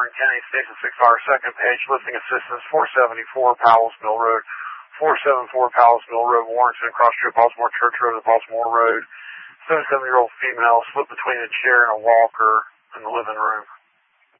Warren County Station 6 Fire, second page, lifting assistance, 474 Powell's Mill Road, 474 Powell's Mill Road, Warrenton, across Street, Baltimore Church Road to Baltimore Road. 77-year-old female split between a chair and a walker in the living room.